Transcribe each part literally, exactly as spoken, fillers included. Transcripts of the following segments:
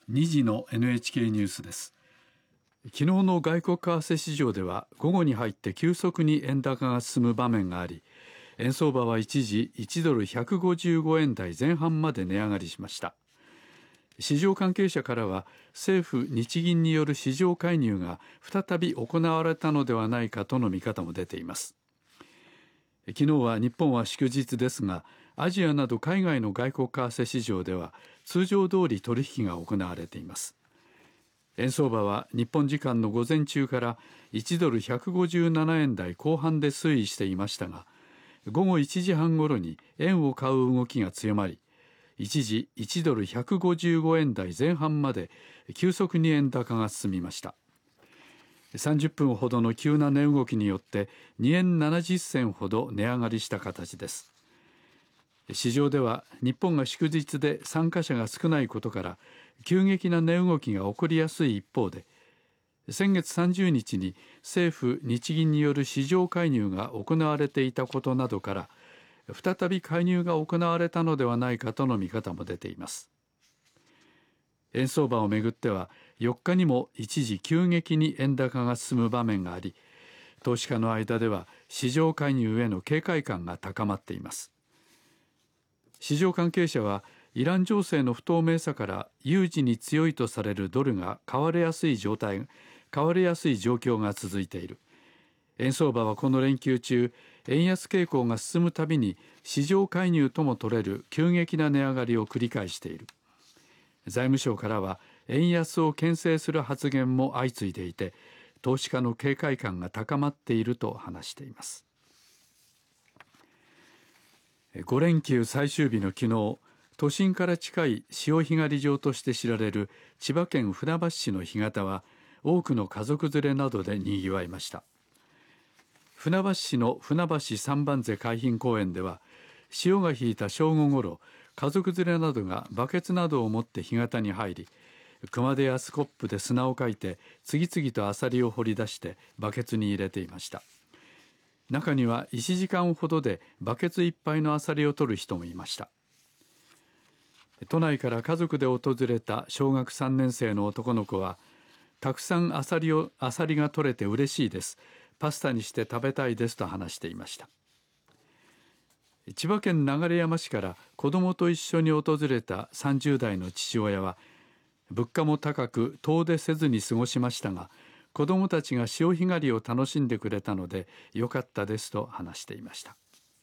にじの エヌエイチケー ニュースです。昨日の外国為替市場では午後に入って急速に円高が進む場面があり、円相場は一時いちドルひゃくごじゅうごえん台前半まで値上がりしました。市場関係者からは政府・日銀による市場介入が再び行われたのではないかとの見方も出ています。昨日は日本は祝日ですが、アジアなど海外の外国為替市場では通常通り取引が行われています。円相場は日本時間の午前中からいちドルひゃくごじゅうななえん台後半で推移していましたが、午後いちじはんごろに円を買う動きが強まり、一時いちドルひゃくごじゅうごえん台前半まで急速に円高が進みました。さんじゅっぷんほどの急な値動きによってにえんななじゅっせんほど値上がりした形です。市場では日本が祝日で参加者が少ないことから急激な値動きが起こりやすい一方で、先月さんじゅうにちに政府・日銀による市場介入が行われていたことなどから再び介入が行われたのではないかとの見方も出ています。円相場をめぐってはよっかにも一時急激に円高が進む場面があり、投資家の間では市場介入への警戒感が高まっています。市場関係者はイラン情勢の不透明さから有事に強いとされるドルが買われやすい状態買われやすい状況が続いている。円相場はこの連休中、円安傾向が進むたびに市場介入とも取れる急激な値上がりを繰り返している。財務省からは円安を牽制する発言も相次いでいて、投資家の警戒感が高まっていると話しています。ご連休最終日の昨日、都心から近い潮干狩り場として知られる千葉県船橋市の干潟は多くの家族連れなどでにぎわいました。船橋市の船橋三番瀬海浜公園では潮が引いた正午ごろ、家族連れなどがバケツなどを持って干潟に入り、熊手やスコップで砂をかいて次々とアサリを掘り出してバケツに入れていました。中にはいちじかんほどでバケツいっぱいのアサリを取る人もいました。都内から家族で訪れた小学さんねん生の男の子は、たくさんアサリをアサリが取れて嬉しいです、パスタにして食べたいですと話していました。千葉県流山市から子どもと一緒に訪れたさんじゅう代の父親は、物価も高く遠出せずに過ごしましたが、子どもたちが潮干狩りを楽しんでくれたので良かったですと話していました。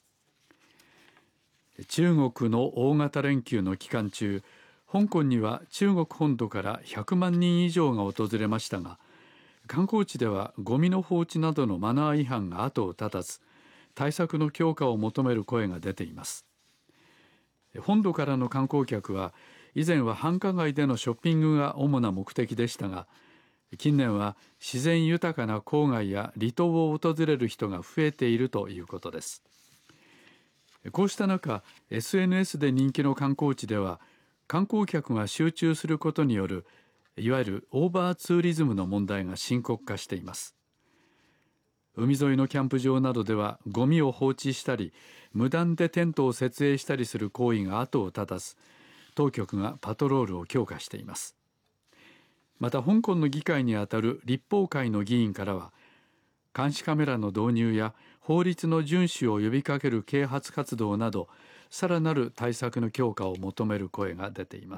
中国の大型連休の期間中、香港には中国本土からひゃくまんにん以上が訪れましたが、観光地ではゴミの放置などのマナー違反が後を絶たず、対策の強化を求める声が出ています。本土からの観光客は以前は繁華街でのショッピングが主な目的でしたが、近年は自然豊かな郊外や離島を訪れる人が増えているということです。こうした中、 エスエヌエス で人気の観光地では観光客が集中することによるいわゆるオーバーツーリズムの問題が深刻化しています。海沿いのキャンプ場などではゴミを放置したり無断でテントを設営したりする行為が後を絶たず、当局がパトロールを強化しています。また香港の議会にあたる立法会の議員からは、監視カメラの導入や法律の遵守を呼びかける啓発活動など、さらなる対策の強化を求める声が出ています。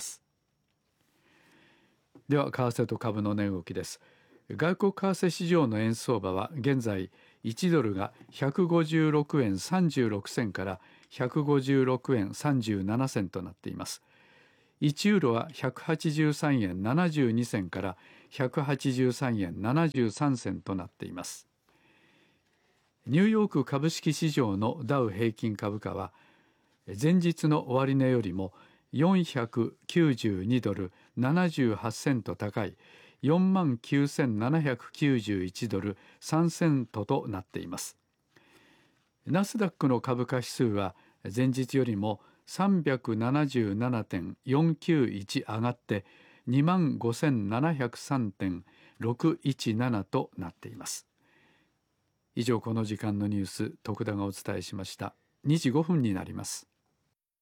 では為替と株の値動きです。外国為替市場の円相場は現在いちドルがひゃくごじゅうろくえんさんじゅうろくせんからひゃくごじゅうろくえんさんじゅうななせんとなっています。いちユーロはひゃくはちじゅうさんえんななじゅうにせんからひゃくはちじゅうさんえんななじゅうさんせんとなっています。ニューヨーク株式市場のダウ平均株価は前日の終値よりもよんひゃくきゅうじゅうにドルななじゅうはちセント高い よんまんきゅうせんななひゃくきゅうじゅういちドルさんセントとなっています。ナスダックの株価指数は前日よりも さんびゃくななじゅうななてんよんきゅういち 上がって にまんごせんななひゃくさんてんろくいちなな となっています。以上、この時間のニュース、徳田がお伝えしました。にじごふんになります。